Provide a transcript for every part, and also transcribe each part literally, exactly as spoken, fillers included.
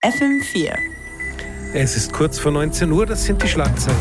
F M vier. Es ist kurz vor neunzehn Uhr, das sind die Schlagzeilen.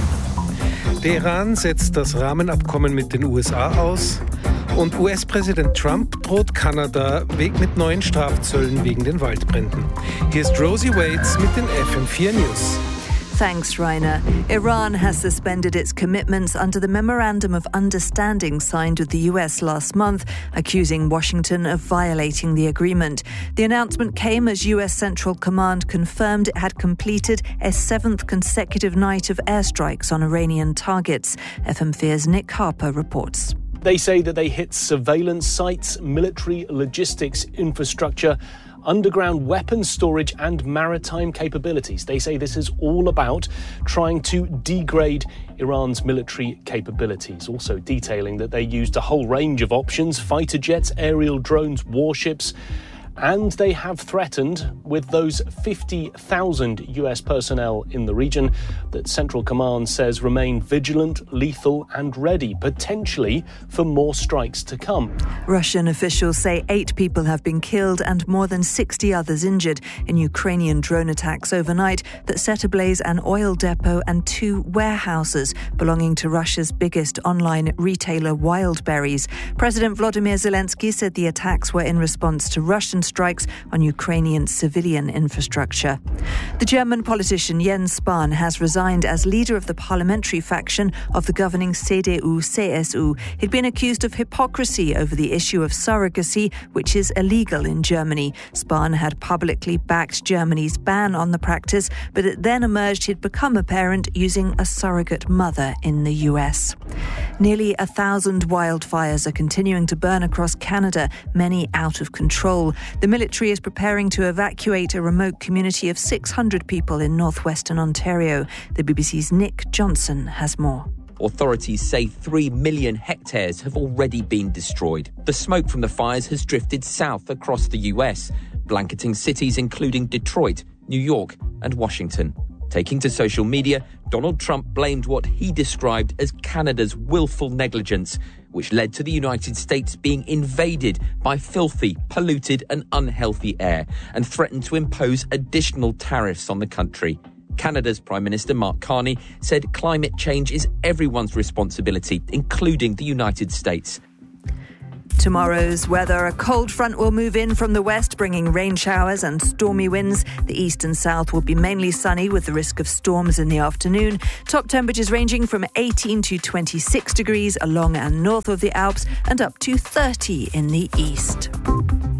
Der Iran setzt das Rahmenabkommen mit den U S A aus und U S-Präsident Trump droht Kanada mit neuen Strafzöllen wegen den Waldbränden. Hier ist Rosie Waits mit den F M vier News. Thanks, Rainer. Iran has suspended its commitments under the Memorandum of Understanding signed with the U S last month, accusing Washington of violating the agreement. The announcement came as U S Central Command confirmed it had completed a seventh consecutive night of airstrikes on Iranian targets. F M four's Nick Harper reports. They say that they hit surveillance sites, military logistics infrastructure, underground weapons storage and maritime capabilities. They say this is all about trying to degrade Iran's military capabilities, also detailing that they used a whole range of options: fighter jets, aerial drones, warships, and they have threatened with those fifty thousand U S personnel in the region that Central Command says remain vigilant, lethal and ready, potentially for more strikes to come. Russian officials say eight people have been killed and more than sixty others injured in Ukrainian drone attacks overnight that set ablaze an oil depot and two warehouses belonging to Russia's biggest online retailer Wildberries. President Volodymyr Zelensky said the attacks were in response to Russian strikes on Ukrainian civilian infrastructure. The German politician Jens Spahn has resigned as leader of the parliamentary faction of the governing C D U C S U. He'd been accused of hypocrisy over the issue of surrogacy, which is illegal in Germany. Spahn had publicly backed Germany's ban on the practice, but it then emerged he'd become a parent using a surrogate mother in the U S. Nearly a thousand wildfires are continuing to burn across Canada, many out of control. The military is preparing to evacuate a remote community of six hundred people in northwestern Ontario. The B B C's Nick Johnson has more. Authorities say three million hectares have already been destroyed. The smoke from the fires has drifted south across the U S, blanketing cities including Detroit, New York and Washington. Taking to social media, Donald Trump blamed what he described as Canada's willful negligence, which led to the United States being invaded by filthy, polluted and unhealthy air, and threatened to impose additional tariffs on the country. Canada's Prime Minister Mark Carney said climate change is everyone's responsibility, including the United States. Tomorrow's weather: a cold front will move in from the west, bringing rain showers and stormy winds. The east and south will be mainly sunny with the risk of storms in the afternoon. Top temperatures ranging from eighteen to twenty-six degrees along and north of the Alps and up to thirty in the east.